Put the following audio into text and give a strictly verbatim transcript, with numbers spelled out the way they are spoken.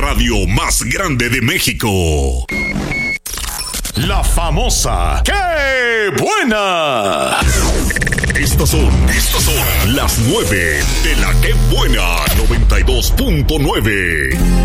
radio más grande de México. La famosa ¡Qué buena! Estas son, estas son las nueve de la ¡Qué buena! noventa y dos punto nueve.